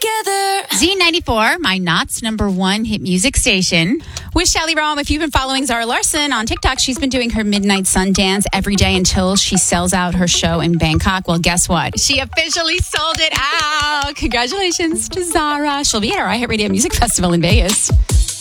together. Z94, my Knott's #1 hit music station. With Shelly Rome, if you've been following Zara Larson on TikTok, she's been doing her midnight sun dance every day until she sells out her show in Bangkok. Well, guess what? She officially sold it out. Congratulations to Zara. She'll be at our iHeartRadio Music Festival in Vegas.